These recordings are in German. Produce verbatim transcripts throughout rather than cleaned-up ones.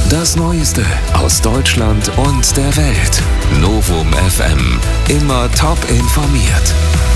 Das Neueste aus Deutschland und der Welt. Novum F M. Immer top informiert.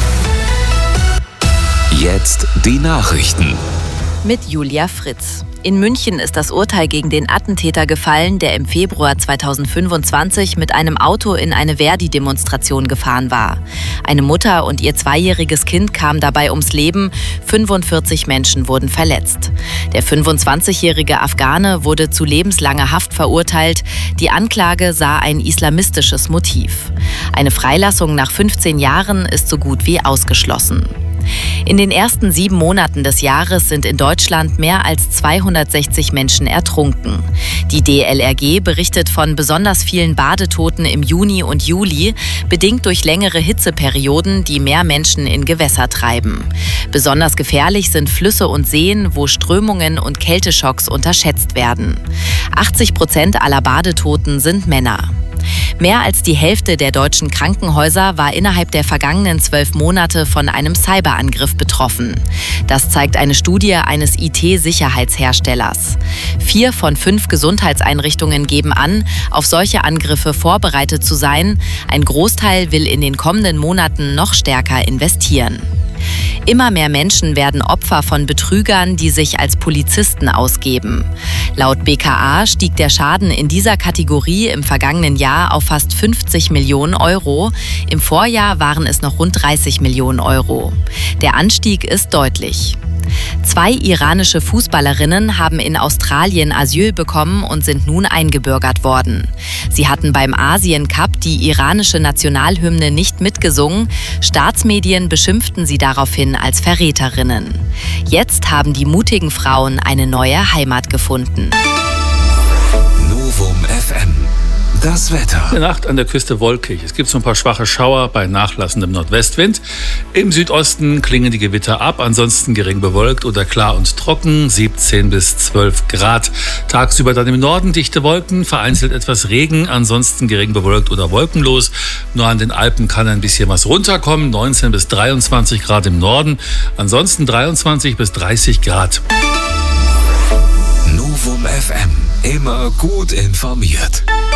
Jetzt die Nachrichten. Mit Julia Fritz. In München ist das Urteil gegen den Attentäter gefallen, der im Februar zweitausendfünfundzwanzig mit einem Auto in eine Verdi-Demonstration gefahren war. Eine Mutter und ihr zweijähriges Kind kamen dabei ums Leben, fünfundvierzig Menschen wurden verletzt. Der fünfundzwanzigjährige Afghane wurde zu lebenslanger Haft verurteilt. Die Anklage sah ein islamistisches Motiv. Eine Freilassung nach fünfzehn Jahren ist so gut wie ausgeschlossen. In den ersten sieben Monaten des Jahres sind in Deutschland mehr als zweihundertsechzig Menschen ertrunken. Die D L R G berichtet von besonders vielen Badetoten im Juni und Juli, bedingt durch längere Hitzeperioden, die mehr Menschen in Gewässer treiben. Besonders gefährlich sind Flüsse und Seen, wo Strömungen und Kälteschocks unterschätzt werden. achtzig Prozent aller Badetoten sind Männer. Mehr als die Hälfte der deutschen Krankenhäuser war innerhalb der vergangenen zwölf Monate von einem Cyberangriff betroffen. Das zeigt eine Studie eines I T-Sicherheitsherstellers. Vier von fünf Gesundheitseinrichtungen geben an, auf solche Angriffe vorbereitet zu sein. Ein Großteil will in den kommenden Monaten noch stärker investieren. Immer mehr Menschen werden Opfer von Betrügern, die sich als Polizisten ausgeben. Laut B K A stieg der Schaden in dieser Kategorie im vergangenen Jahr auf fast fünfzig Millionen Euro. Im Vorjahr waren es noch rund dreißig Millionen Euro. Der Anstieg ist deutlich. Zwei iranische Fußballerinnen haben in Australien Asyl bekommen und sind nun eingebürgert worden. Sie hatten beim Asien-Cup die iranische Nationalhymne nicht mitgesungen. Staatsmedien beschimpften sie daraufhin als Verräterinnen. Jetzt haben die mutigen Frauen eine neue Heimat gefunden. Novum F M. Das Wetter. In der Nacht an der Küste wolkig. Es gibt so ein paar schwache Schauer bei nachlassendem Nordwestwind. Im Südosten klingen die Gewitter ab, ansonsten gering bewölkt oder klar und trocken, siebzehn bis zwölf Grad. Tagsüber dann im Norden dichte Wolken, vereinzelt etwas Regen, ansonsten gering bewölkt oder wolkenlos. Nur an den Alpen kann ein bisschen was runterkommen, neunzehn bis dreiundzwanzig Grad im Norden, ansonsten dreiundzwanzig bis dreißig Grad. Novum F M. Immer gut informiert.